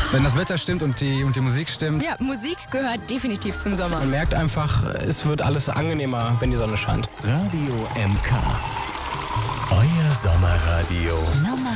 Wenn das Wetter stimmt und die Musik stimmt. Ja, Musik gehört definitiv zum Sommer. Man merkt einfach, es wird alles angenehmer, wenn die Sonne scheint. Radio MK. Euer Sommerradio. Nummer